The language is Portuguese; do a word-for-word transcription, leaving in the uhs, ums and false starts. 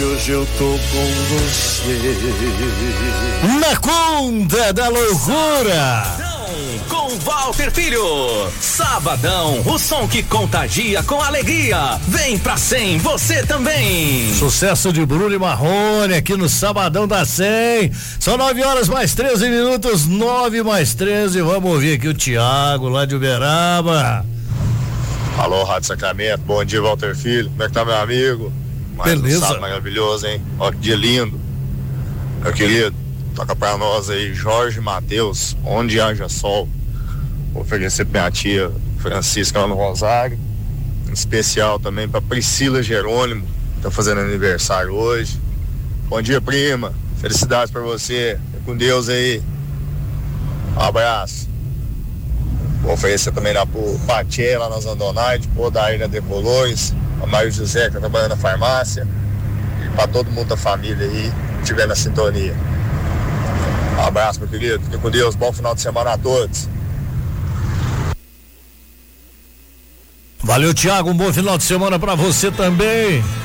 hoje eu tô com você. Na conta da loucura. Com Walter Filho, Sabadão, o som que contagia com alegria. Vem pra cem, você também. Sucesso de Bruno e Marrone aqui no Sabadão da cem. São nove horas mais treze minutos, nove mais treze. Vamos ouvir aqui o Tiago lá de Uberaba. Alô, Rádio Sacramento, bom dia, Walter Filho. Como é que tá, meu amigo? Mais Beleza. Um sábado maravilhoso, hein? Ó, que dia lindo. Meu querido, toca pra nós aí, Jorge Mateus, Onde Haja Sol. Vou oferecer pra minha tia Francisca lá no Rosário. Em especial também pra Priscila Jerônimo, tá fazendo aniversário hoje. Bom dia, prima. Felicidades pra você. Fica com Deus aí. Um abraço. Vou oferecer também lá pro Patê, lá na Zandonaide, pro Daí na Decolores, a Mário José, que tá trabalhando na farmácia, e pra todo mundo da família aí, que estiver na sintonia. Um abraço, meu querido. Fique com Deus. Bom final de semana a todos. Valeu, Tiago. Um bom final de semana pra você também.